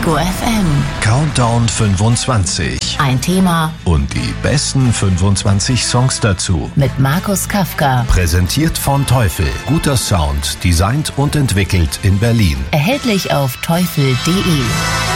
Ego FM. Countdown 25. Ein Thema Und die besten 25 Songs dazu. mit Markus Kafka. Präsentiert von Teufel. Guter Sound, designt und entwickelt in Berlin. Erhältlich auf teufel.de.